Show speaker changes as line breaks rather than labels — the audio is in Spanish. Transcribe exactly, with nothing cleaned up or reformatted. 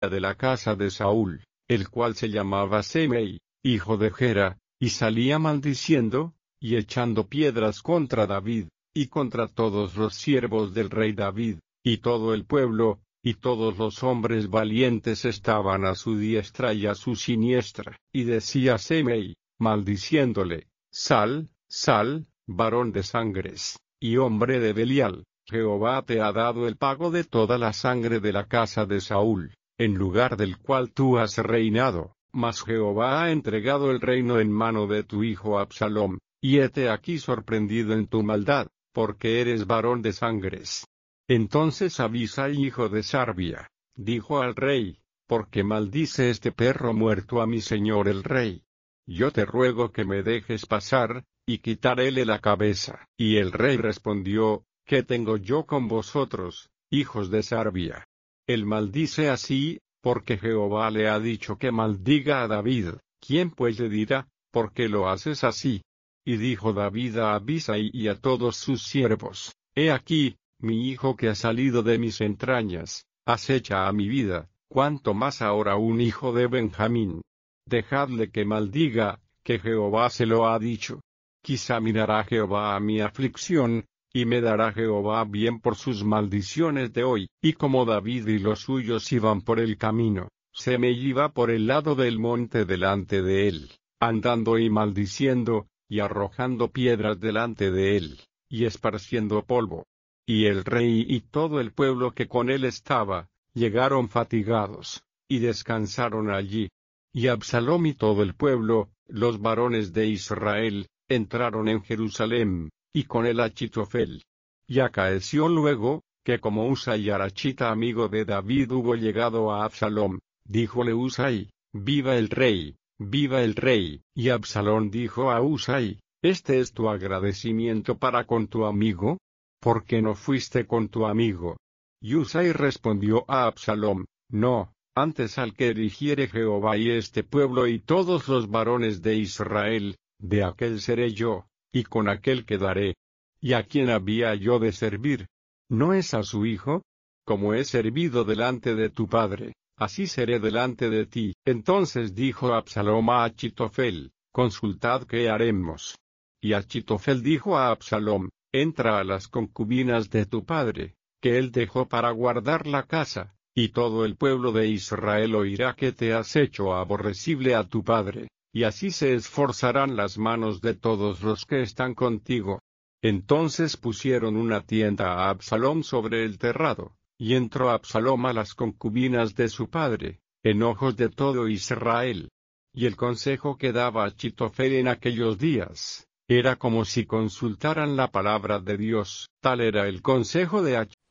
de la casa de Saúl, el cual se llamaba Semei, hijo de Gera, y salía maldiciendo, y echando piedras contra David, y contra todos los siervos del rey David, y todo el pueblo, y todos los hombres valientes estaban a su diestra y a su siniestra. Y decía Semei, maldiciéndole, Sal, sal, varón de sangres, y hombre de Belial, Jehová te ha dado el pago de toda la sangre de la casa de Saúl, en lugar del cual tú has reinado, mas Jehová ha entregado el reino en mano de tu hijo Absalom, y hete aquí sorprendido en tu maldad, porque eres varón de sangres. Entonces Abisai hijo de Sarbia, dijo al rey, ¿por qué maldice este perro muerto a mi señor el rey? Yo te ruego que me dejes pasar, y quitaréle la cabeza. Y el rey respondió, ¿qué tengo yo con vosotros, hijos de Sarbia? Él maldice así, porque Jehová le ha dicho que maldiga a David. ¿Quién pues le dirá, por qué lo haces así? Y dijo David a Abisai y a todos sus siervos, he aquí, mi hijo que ha salido de mis entrañas, acecha a mi vida, cuanto más ahora un hijo de Benjamín. Dejadle que maldiga, que Jehová se lo ha dicho. Quizá mirará Jehová a mi aflicción, y me dará Jehová bien por sus maldiciones de hoy. Y como David y los suyos iban por el camino, se me iba por el lado del monte delante de él, andando y maldiciendo, y arrojando piedras delante de él, y esparciendo polvo. Y el rey y todo el pueblo que con él estaba, llegaron fatigados, y descansaron allí. Y Absalom y todo el pueblo, los varones de Israel, entraron en Jerusalén, y con él Achitofel. Y acaeció luego, que como Husai Arachita amigo de David hubo llegado a Absalom, díjole Husai, viva el rey, viva el rey. Y Absalom dijo a Husai, ¿este es tu agradecimiento para con tu amigo? ¿Por qué no fuiste con tu amigo? Y Husai respondió a Absalom, no, antes al que erigiere Jehová y este pueblo y todos los varones de Israel, de aquel seré yo, y con aquel quedaré. ¿Y a quién había yo de servir? ¿No es a su hijo? Como he servido delante de tu padre, así seré delante de ti. Entonces dijo Absalom a Achitofel, consultad qué haremos. Y Achitofel dijo a Absalom, entra a las concubinas de tu padre, que él dejó para guardar la casa, y todo el pueblo de Israel oirá que te has hecho aborrecible a tu padre, y así se esforzarán las manos de todos los que están contigo. Entonces pusieron una tienda a Absalom sobre el terrado, y entró Absalom a las concubinas de su padre, en ojos de todo Israel. Y el consejo que daba Achitofel en aquellos días, era como si consultaran la palabra de Dios. Tal era el consejo de